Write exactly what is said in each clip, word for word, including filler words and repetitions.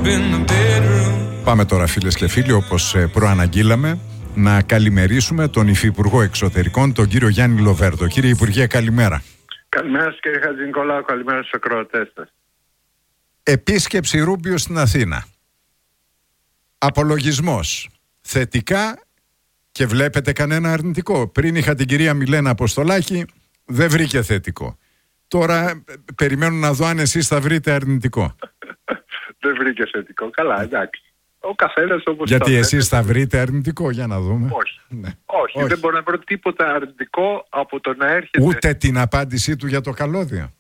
Πάμε τώρα, φίλες και φίλοι, όπως προαναγγείλαμε, να καλημερίσουμε τον Υφυπουργό Εξωτερικών, τον κύριο Γιάννη Λοβέρδο. Κύριε Υπουργέ, καλημέρα. Καλημέρα σας, κύριε Χατζηνικολάου, καλημέρα στους ακροατές σας. Επίσκεψη Ρούμπιο στην Αθήνα. Απολογισμός. Θετικά και βλέπετε κανένα αρνητικό? Πριν είχα την κυρία Μιλένα Αποστολάκη, δεν βρήκε θετικό. Τώρα περιμένω να δω αν εσείς θα βρείτε αρνητικό. Δεν βρήκε θετικό. Καλά, εντάξει. Ο καθένας όπως. Γιατί εσείς θα βρείτε αρνητικό, για να δούμε. Όχι. Ναι. Όχι, Όχι, δεν μπορώ να βρω τίποτα αρνητικό από το να έρχεται. Ούτε την απάντησή του για το καλώδιο.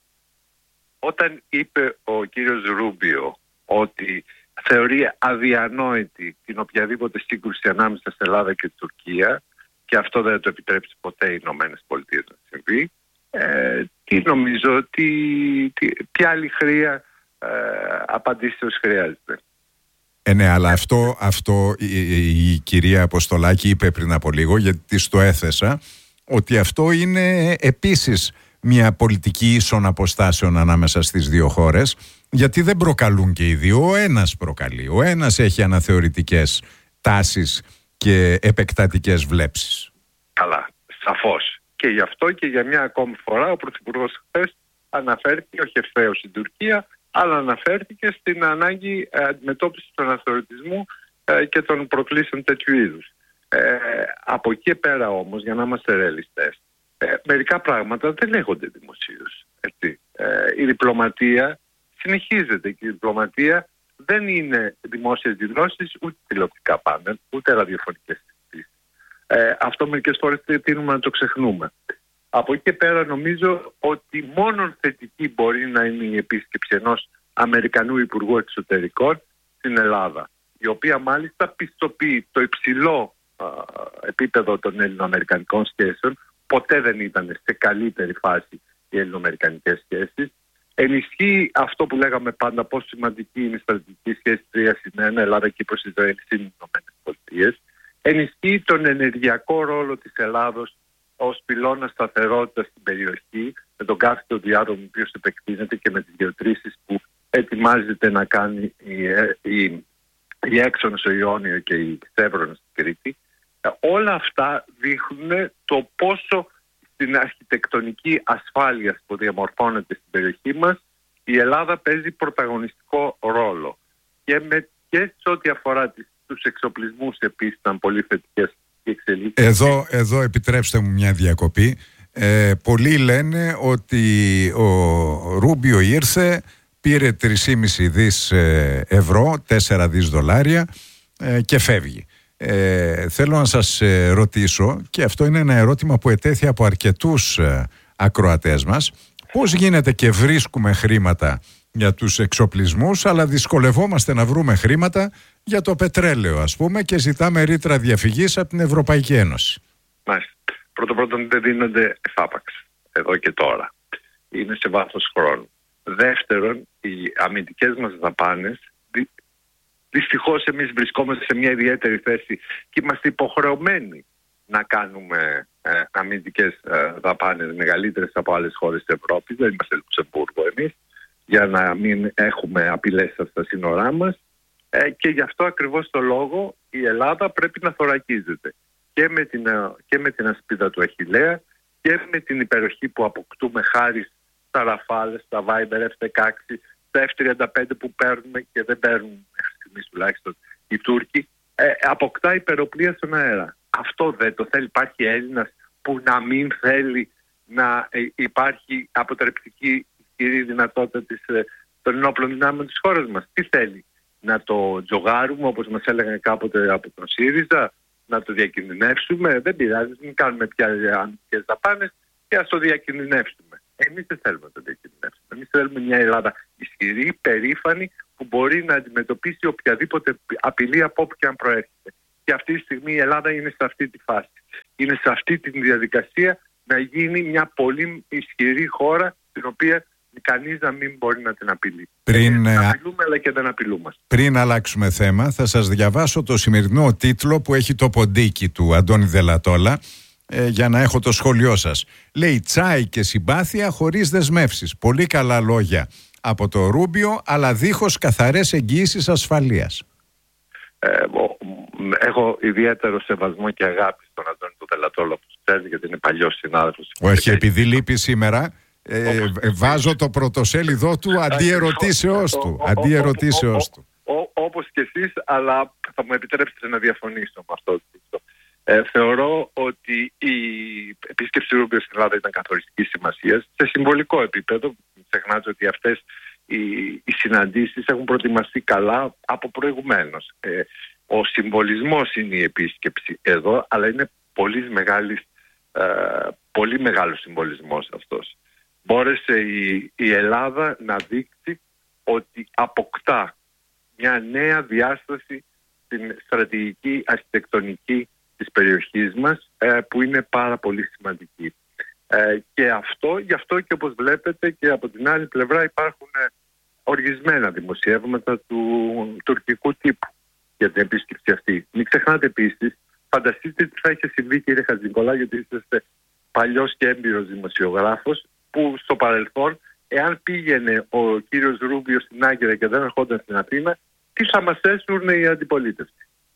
Όταν είπε ο κύριος Ρούμπιο ότι θεωρεί αδιανόητη την οποιαδήποτε σύγκρουση ανάμεσα στην Ελλάδα και την Τουρκία, και αυτό δεν το επιτρέψει ποτέ οι Ηνωμένες Πολιτείες να συμβεί, ε, τι νομίζω, τι, τι, ποια άλλη χρειά ε, απαντήσεως χρειάζεται. Ε, ναι, αλλά αυτό, αυτό η, η, η κυρία Αποστολάκη είπε πριν από λίγο, γιατί της το έθεσα, ότι αυτό είναι επίσης μια πολιτική ίσων αποστάσεων ανάμεσα στις δύο χώρες, γιατί δεν προκαλούν και οι δύο. Ο ένας προκαλεί, ο ένας έχει αναθεωρητικές τάσεις και επεκτατικές βλέψεις. Καλά, σαφώς. Και γι' αυτό και για μια ακόμη φορά ο Πρωθυπουργός χθες αναφέρθηκε όχι ευθέως στην Τουρκία, αλλά αναφέρθηκε στην ανάγκη αντιμετώπισης του αναθεωρητισμού και των προκλήσεων τέτοιου είδους. Ε, από εκεί πέρα όμως, για να είμαστε ρεαλιστές, ε, μερικά πράγματα δεν λέγονται δημοσίως. Έτσι. Ε, η διπλωματία συνεχίζεται και η διπλωματία δεν είναι δημόσιες δηλώσεις, ούτε τηλεοπτικά πάνελ, ούτε ραδιοφωνικές συζητήσεις. Ε, αυτό μερικές φορές τείνουμε να το ξεχνούμε. Από εκεί και πέρα νομίζω ότι μόνο θετική μπορεί να είναι η επίσκεψη ενός Αμερικανού Υπουργού Εξωτερικών στην Ελλάδα, η οποία μάλιστα πιστοποιεί το υψηλό α, επίπεδο των ελληνοαμερικανικών σχέσεων. Ποτέ δεν ήταν σε καλύτερη φάση οι ελληνοαμερικανικές σχέσεις. Ενισχύει αυτό που λέγαμε πάντα, πόσο σημαντική είναι η στρατηγική σχέση τρία συν ένα, Ελλάδα, Κύπρος, Ισραήλ, συν Ηνωμένες Πολιτείες. Ενισχύει τον ενεργειακό ρόλο της Ελλάδος ως πυλώνα σταθερότητας στην περιοχή, με τον κάθετο διάδρομο ο οποίος επεκτείνεται και με τις γεωτρήσεις που ετοιμάζεται να κάνει η, η, η Έξον στο Ιόνιο και η Σέβρον στην Κρήτη. Όλα αυτά δείχνουν το πόσο στην αρχιτεκτονική ασφάλεια που διαμορφώνεται στην περιοχή μας η Ελλάδα παίζει πρωταγωνιστικό ρόλο. Και, με, και σε ό,τι αφορά τις, τους εξοπλισμούς επίσης ήταν πολύ θετικές οι εξελίξεις. Εδώ, εδώ επιτρέψτε μου μια διακοπή. Ε, πολλοί λένε ότι ο Ρούμπιο ήρθε, πήρε τρία κόμμα πέντε δις ευρώ, τέσσερα δις δολάρια ε, και φεύγει. Ε, θέλω να σας ε, ρωτήσω, και αυτό είναι ένα ερώτημα που ετέθη από αρκετούς ε, ακροατές μας, πώς γίνεται και βρίσκουμε χρήματα για τους εξοπλισμούς, αλλά δυσκολευόμαστε να βρούμε χρήματα για το πετρέλαιο, ας πούμε, και ζητάμε ρήτρα διαφυγής από την Ευρωπαϊκή Ένωση? Μάλιστα. Πρώτον, πρώτον δεν δίνονται εφάπαξ εδώ και τώρα. Είναι σε βάθος χρόνου. Δεύτερον, οι αμυντικές μας δαπάνες, δυστυχώς εμείς βρισκόμαστε σε μια ιδιαίτερη θέση και είμαστε υποχρεωμένοι να κάνουμε ε, αμυντικές ε, δαπάνες μεγαλύτερες από άλλες χώρες της Ευρώπης. Δεν είμαστε Λουξεμβούργο εμείς, για να μην έχουμε απειλές στα σύνορά μας. Ε, και γι' αυτό ακριβώς το λόγο η Ελλάδα πρέπει να θωρακίζεται και με την, και με την ασπίδα του Αχιλλέα και με την υπεροχή που αποκτούμε χάρη στα Ραφάλες, στα Viber εφ δεκαέξι, στα εφ τριάντα πέντε που παίρνουμε και δεν παίρνουν μέχρι στιγμής τουλάχιστον οι Τούρκοι. Ε, αποκτά υπεροπλία στον αέρα. Αυτό δεν το θέλει. Υπάρχει Έλληνας που να μην θέλει να ε, υπάρχει αποτρεπτική ισχυρή δυνατότητα της, ε, των ενόπλων δυνάμεων της χώρας μας? Τι θέλει? Να το τζογάρουμε όπως μας έλεγαν κάποτε από τον ΣΥΡΙΖΑ, να το διακινδυνεύσουμε? Δεν πειράζει, μην κάνουμε πια αμυντικές δαπάνες και ας το διακινδυνεύσουμε. Εμείς δεν θέλουμε να το διακινδυνεύσουμε. Εμείς θέλουμε μια Ελλάδα ισχυρή, περήφανη, που μπορεί να αντιμετωπίσει οποιαδήποτε απειλή από όπου και αν προέρχεται. Και αυτή τη στιγμή η Ελλάδα είναι σε αυτή τη φάση. Είναι σε αυτή τη διαδικασία να γίνει μια πολύ ισχυρή χώρα, την οποία κανείς να μην μπορεί να την απειλεί. Πριν, ε, απειλούμε αλλά και δεν απειλούμαστε. Πριν αλλάξουμε θέμα, θα σας διαβάσω το σημερινό τίτλο που έχει το ποντίκι του Αντώνη Δελατόλα, ε, για να έχω το σχόλιο σας. Λέει: τσάι και συμπάθεια χωρίς δεσμεύσεις. Πολύ καλά λόγια από το Ρούμπιο, αλλά δίχως καθαρές εγγυήσεις ασφαλείας. Ε, έχω ιδιαίτερο σεβασμό και αγάπη στον Αντώνη του Δελατόλο, που ξέρει, γιατί είναι παλιός συνάδελφος. Όχι, επειδή λείπει σήμερα, ε, ε, βάζω το πρωτοσέλιδό του αντί ερωτήσεως του. Αντί ερωτήσεως του. Όπως και εσείς, αλλά θα μου επιτρέψετε να διαφωνήσω με αυτό. Ε, θεωρώ ότι η επίσκεψη Ρούμπιο στην Ελλάδα ήταν καθοριστική σημασία σε συμβολικό επίπεδο. Μην ξεχνάτε ότι αυτές οι, οι συναντήσεις έχουν προετοιμαστεί καλά από προηγουμένως. Ε, ο συμβολισμός είναι η επίσκεψη εδώ, αλλά είναι πολύ, μεγάλης, ε, πολύ μεγάλος συμβολισμός αυτός. Μπόρεσε η, η Ελλάδα να δείξει ότι αποκτά μια νέα διάσταση στην στρατηγική αρχιτεκτονική της περιοχής μας, ε, που είναι πάρα πολύ σημαντική. Ε, και αυτό, γι' αυτό και όπως βλέπετε και από την άλλη πλευρά υπάρχουν ε, οργισμένα δημοσιεύματα του τουρκικού τύπου για την επίσκεψη αυτή. Μην ξεχνάτε επίσης, φανταστείτε τι θα είχε συμβεί, κύριε Χατζηνικολά, γιατί είστε παλιός και έμπειρος δημοσιογράφος, που στο παρελθόν, εάν πήγαινε ο κύριος Ρούμπιο στην Άγκυρα και δεν ερχόταν στην Αθήνα, τι θα μας έσουρνε η αντιπολίτευση.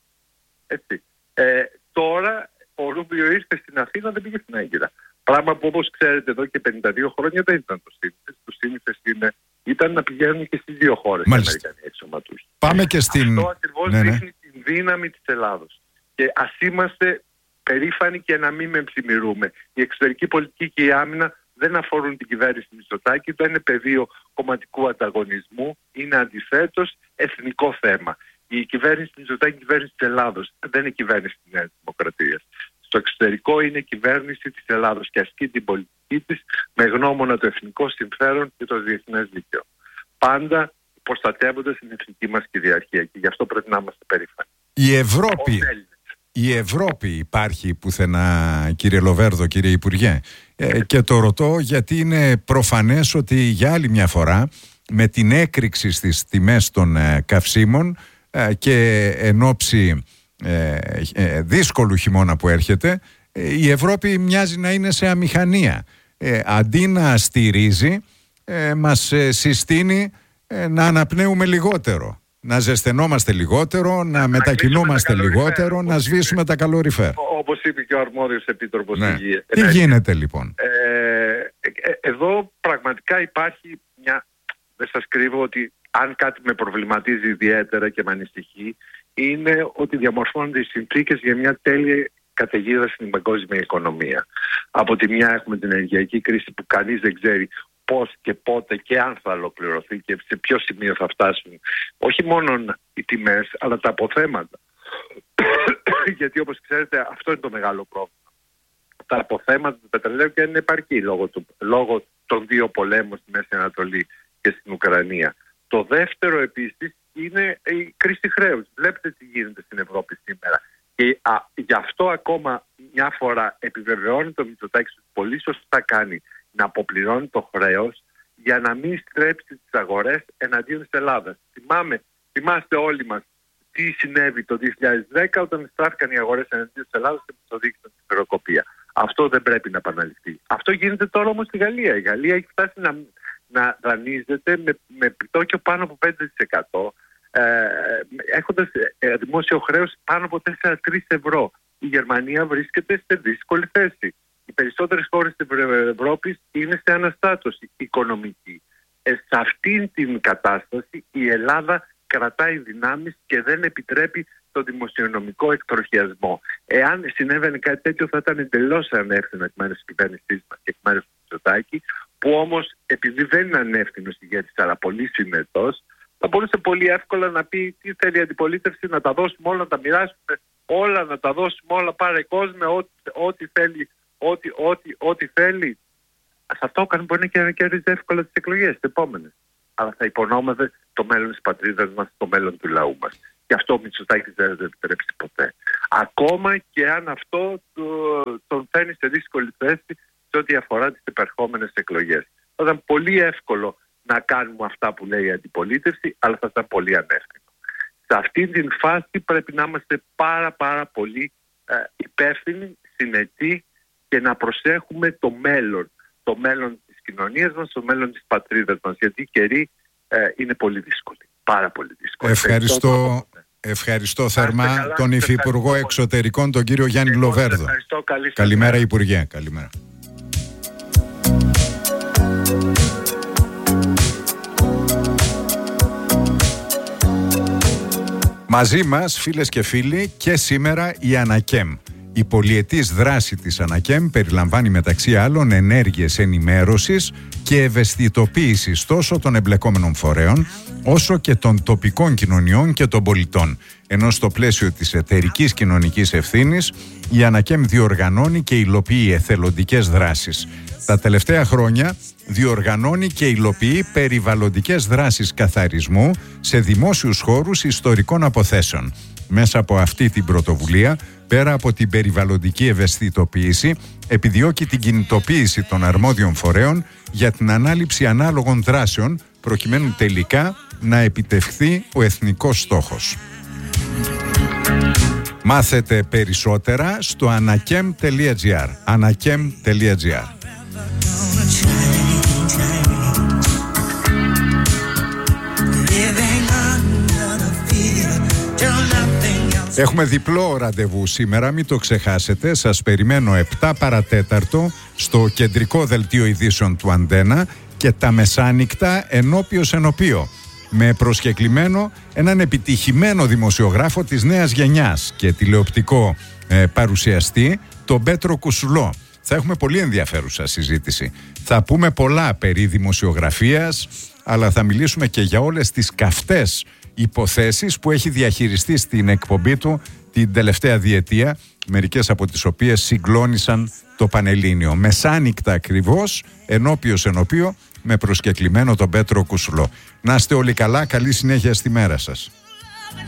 Έτσι. Ε, τώρα ο Ρούμπιο ήρθε στην Αθήνα, δεν πήγε στην Άγκυρα. Πράγμα που, όπως ξέρετε, εδώ και πενήντα δύο χρόνια δεν ήταν το σύνηθες. Το σύνηθες ήταν να πηγαίνουν και στις δύο χώρες οι Αμερικανοί εξωματούχοι. Πάμε και στην... Αυτό ακριβώς ναι, ναι. δείχνει την δύναμη της Ελλάδος. Και ας είμαστε περήφανοι και να μην με ψημιρούμε. Η εξωτερική πολιτική και η άμυνα δεν αφορούν την κυβέρνηση Μητσοτάκη, δεν είναι πεδίο κομματικού ανταγωνισμού, είναι αντιθέτως εθνικό θέμα. Η κυβέρνηση Μητσοτάκη είναι κυβέρνηση της Ελλάδος, δεν είναι κυβέρνηση της Νέας Δημοκρατίας. Στο εξωτερικό είναι κυβέρνηση της Ελλάδος και ασκεί την πολιτική της με γνώμονα το εθνικό συμφέρον και το διεθνές δίκαιο. Πάντα προστατεύοντας την εθνική μας κυριαρχία, και γι' αυτό πρέπει να είμαστε περήφανοι. Η Ευρώπη, η Ευρώπη υπάρχει πουθενά, κύριε Λοβέρδο, κύριε Υπουργέ. Ε, και το ρωτώ γιατί είναι προφανές ότι για άλλη μια φορά, με την έκρηξη στις τιμές των ε, καυσίμων ε, και εν ώψη ε, ε, δύσκολου χειμώνα που έρχεται, ε, η Ευρώπη μοιάζει να είναι σε αμηχανία. Ε, αντί να στηρίζει, ε, μας ε, συστήνει ε, να αναπνέουμε λιγότερο, να ζεσθενόμαστε λιγότερο, να, να μετακινούμαστε λιγότερο, να σβήσουμε τα καλοριφέρ. Όπως είπε και ο αρμόδιος επίτροπος ναι. Υγείας. Τι γίνεται λοιπόν? Ε, ε, εδώ πραγματικά υπάρχει μια... Δεν σας κρύβω ότι αν κάτι με προβληματίζει ιδιαίτερα και με ανησυχεί, είναι ότι διαμορφώνονται οι συνθήκες για μια τέλεια καταιγίδα στην παγκόσμια οικονομία. Από τη μια έχουμε την ενεργειακή κρίση που κανείς δεν ξέρει πώς και πότε και αν θα ολοκληρωθεί και σε ποιο σημείο θα φτάσουν όχι μόνο οι τιμές αλλά τα αποθέματα. Γιατί όπως ξέρετε αυτό είναι το μεγάλο πρόβλημα. Τα αποθέματα του πετρελαίου και είναι επαρκή λόγω, του, λόγω των δύο πολέμων στη Μέση Ανατολή και στην Ουκρανία. Το δεύτερο επίσης είναι η κρίση χρέους. Βλέπετε τι γίνεται στην Ευρώπη σήμερα. Και α, γι' αυτό ακόμα μια φορά επιβεβαιώνει το Μητσοτάκη ότι πολύ σωστά κάνει να αποπληρώνει το χρέος για να μην στρέψει τις αγορές εναντίον της Ελλάδας. Θυμάμαι, θυμάστε όλοι μας τι συνέβη το δύο χιλιάδες δέκα όταν στράφηκαν οι αγορές εναντίον της Ελλάδας και μας οδήγησαν στην χρεοκοπία. Αυτό δεν πρέπει να επαναληφθεί. Αυτό γίνεται τώρα όμως στη Γαλλία. Η Γαλλία έχει φτάσει να, να δανείζεται με, με επιτόκιο πάνω από πέντε τοις εκατό ε, έχοντας ε, δημόσιο χρέος πάνω από τέσσερα με τρία ευρώ. Η Γερμανία βρίσκεται σε δύσκολη θέση. Οι περισσότερες χώρες της Ευρώπης είναι σε αναστάτωση οικονομική. Ε, σε αυτήν την κατάσταση η Ελλάδα κρατάει δυνάμεις και δεν επιτρέπει το δημοσιονομικό εκτροχιασμό. Εάν συνέβαινε κάτι τέτοιο θα ήταν εντελώς ανεύθυνο εκ μέρους της κυβέρνησής μας και εκ μέρους του Μητσοτάκη, που όμως επειδή δεν είναι ανεύθυνος ηγέτης αλλά πολύ συνετός, θα μπορούσε πολύ εύκολα να πει τι θέλει η αντιπολίτευση, να τα δώσουμε όλα, να τα μοιράσουμε όλα, να τα δώσουμε όλα, πάρε κόσμο, ό,τι, ό,τι θέλει, ό,τι, ό,τι, ό,τι θέλει. Θα αυτό έκανε μπορεί να κερδίσει εύκολα τις εκλογές τις επόμενες. Αλλά θα υπονόμευε το μέλλον της πατρίδας μας, το μέλλον του λαού μας. Και αυτό ο Μητσοτάκης δεν θα επιτρέψει ποτέ. Ακόμα και αν αυτό το, τον φέρνει σε δύσκολη θέση σε ό,τι αφορά τις επερχόμενες εκλογές. Θα ήταν πολύ εύκολο να κάνουμε αυτά που λέει η αντιπολίτευση, αλλά θα ήταν πολύ ανεύθυνο. Σε αυτή την φάση πρέπει να είμαστε πάρα πάρα πολύ ε, υπεύθυνοι, συνετοί και να προσέχουμε το μέλλον. Το μέλλον της κοινωνίας μας, στο μέλλον της πατρίδας μας, γιατί οι καιροί ε, είναι πολύ δύσκολοι, πάρα πολύ δύσκολοι. Ευχαριστώ, ευχαριστώ θερμά καλά, τον Υφυπουργό Εξωτερικών, τον κύριο Γιάννη Εγώ Λοβέρδο. Καλή Καλημέρα Υπουργέ, καλημέρα. Μαζί μας, φίλες και φίλοι, και σήμερα η Ανακέμ. Η πολυετής δράση της Ανακέμ περιλαμβάνει μεταξύ άλλων ενέργειες ενημέρωσης και ευαισθητοποίησης τόσο των εμπλεκόμενων φορέων όσο και των τοπικών κοινωνιών και των πολιτών. Ενώ στο πλαίσιο της εταιρικής κοινωνικής ευθύνης η Ανακέμ διοργανώνει και υλοποιεί εθελοντικές δράσεις. Τα τελευταία χρόνια διοργανώνει και υλοποιεί περιβαλλοντικές δράσεις καθαρισμού σε δημόσιους χώρους ιστορικών αποθέσεων. Μέσα από αυτή την πρωτοβουλία, πέρα από την περιβαλλοντική ευαισθητοποίηση, επιδιώκει την κινητοποίηση των αρμόδιων φορέων για την ανάληψη ανάλογων δράσεων, προκειμένου τελικά να επιτευχθεί ο εθνικός στόχος. Μάθετε περισσότερα στο ανακέμ τελεία τζι άρ. ανακέμ τελεία τζι άρ. Έχουμε διπλό ραντεβού σήμερα, μην το ξεχάσετε. Σας περιμένω επτά παρατέταρτο στο κεντρικό δελτίο ειδήσεων του Αντένα και τα μεσάνυχτα ενώπιος ενωπίο, με προσκεκλημένο έναν επιτυχημένο δημοσιογράφο της νέας γενιάς και τηλεοπτικό ε, παρουσιαστή, τον Πέτρο Κουσουλό. Θα έχουμε πολύ ενδιαφέρουσα συζήτηση. Θα πούμε πολλά περί δημοσιογραφίας, αλλά θα μιλήσουμε και για όλες τις καυτές υποθέσεις που έχει διαχειριστεί στην εκπομπή του την τελευταία διετία, μερικές από τις οποίες συγκλώνησαν το Πανελλήνιο. Μεσάνυχτα ακριβώς, ενώπιος ενωπίο, με προσκεκλημένο τον Πέτρο Κουσουλό. Να είστε όλοι καλά, καλή συνέχεια στη μέρα σας.